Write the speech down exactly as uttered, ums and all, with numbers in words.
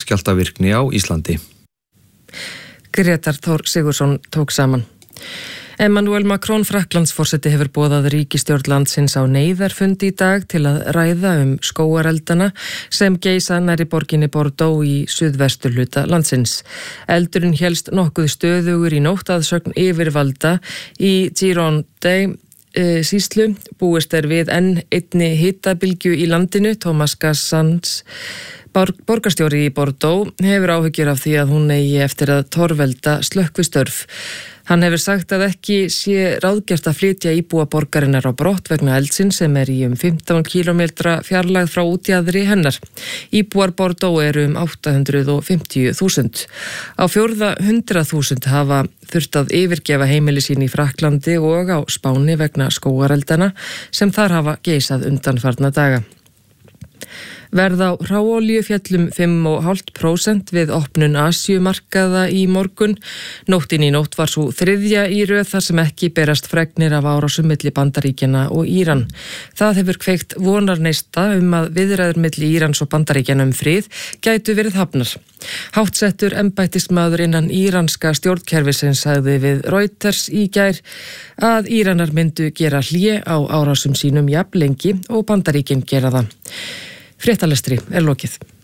jarðskjálftavirkni á Íslandi. Grétar Þór Sigurðsson tók saman. Emmanuel Macron Frakklandsforseti hefur boðað ríkisstjórn landsins á neyðarfundi í dag til að ræða um skógareldana sem geisa nærri borginni Bordeaux í suðvesturhluta landsins. Eldurinn hélst nokkuð stöðugur í nótt að sögn yfirvalda í Gironde e, sýslu. Búist er við enn einni hitabylgju í landinu. Thomas Gassans, borgarstjóri í Bordeaux, hefur áhyggjur af því að hún eigi eftir að torvelda slökkvistörf. Hann hefur sagt að ekki sé ráðgert að flytja íbúa borgarinnar á brott vegna eldsins sem er í um fimmtán kílómetra fjarlægð frá útjaðri hennar. Íbúar Bordeaux eru um átta hundruð fimmtíu þúsund. Á fjórða hundrað þúsund hafa þurft að yfirgefa heimili sín í Frakklandi og á Spáni vegna skógareldana sem þar hafa geisað undanfarna daga. Verð á hráolíu féll um fimm komma fimm prósent við opnun Asíumarkaða í morgun. Nóttin í nótt var svo þriðja í röð þar sem ekki berast fregnir af árásum milli Bandaríkjanna og Íran. Það hefur kveikt vonarneista um að viðræður milli Írans og Bandaríkjanna um frið gætu verið hafnar. Háttsettur embættismaður innan íranska stjórnkerfisins sagði við Reuters í gær að Íranar myndu gera hlé á árásum sínum jafn lengi og Bandaríkin gera það. Fréttalestri er lokið.